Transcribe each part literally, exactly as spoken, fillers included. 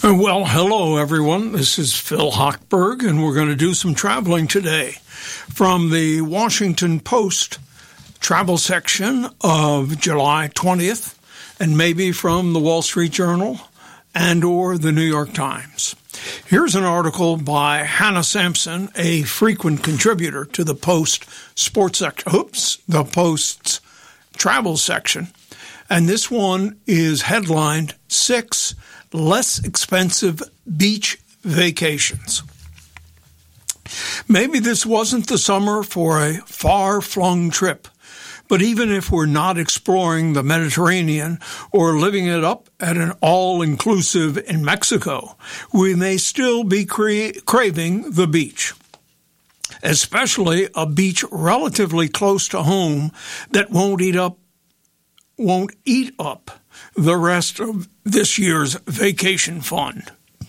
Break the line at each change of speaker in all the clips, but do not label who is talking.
Well, hello, everyone. This is Phil Hochberg, and we're going to do some traveling today from the Washington Post travel section of July twentieth, and maybe from the Wall Street Journal and or the New York Times. Here's an article by Hannah Sampson, a frequent contributor to the Post sports section, oops, the Post's travel section. And this one is headlined, Six Less Expensive Beach Vacations. Maybe this wasn't the summer for a far-flung trip, but even if we're not exploring the Mediterranean or living it up at an all-inclusive in Mexico, we may still be cra- craving the beach, especially a beach relatively close to home that won't eat up won't eat up the rest of this year's vacation fund.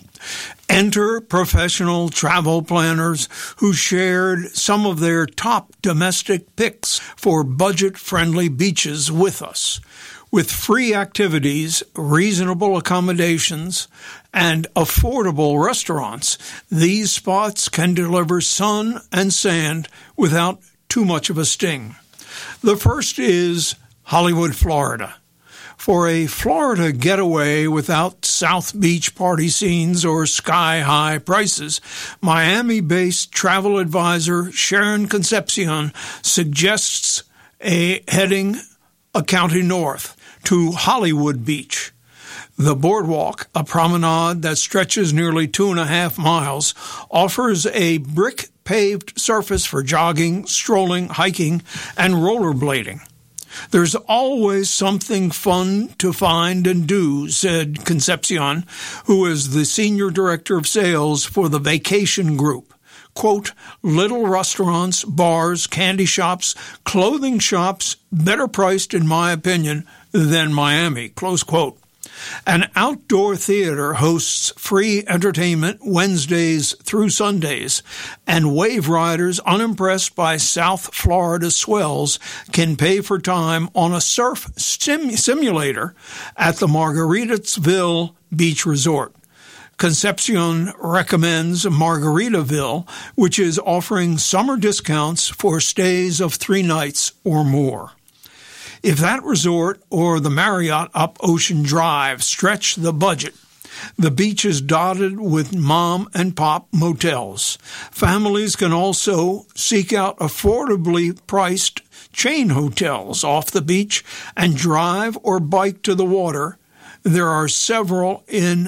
Enter professional travel planners who shared some of their top domestic picks for budget-friendly beaches with us. With free activities, reasonable accommodations, and affordable restaurants, these spots can deliver sun and sand without too much of a sting. The first is Hollywood, Florida. For a Florida getaway without South Beach party scenes or sky-high prices, Miami-based travel advisor Sharon Concepcion suggests a heading a county north to Hollywood Beach. The boardwalk, a promenade that stretches nearly two and a half miles, offers a brick-paved surface for jogging, strolling, hiking, and rollerblading. There's always something fun to find and do, said Concepcion, who is the senior director of sales for the Vacation Group. Quote, little restaurants, bars, candy shops, clothing shops, better priced, in my opinion, than Miami, close quote. An outdoor theater hosts free entertainment Wednesdays through Sundays, and wave riders unimpressed by South Florida swells can pay for time on a surf sim- simulator at the Margaritaville Beach Resort. Concepcion recommends Margaritaville, which is offering summer discounts for stays of three nights or more. If that resort or the Marriott up Ocean Drive stretch the budget, the beach is dotted with mom and pop motels. Families can also seek out affordably priced chain hotels off the beach and drive or bike to the water. There are several in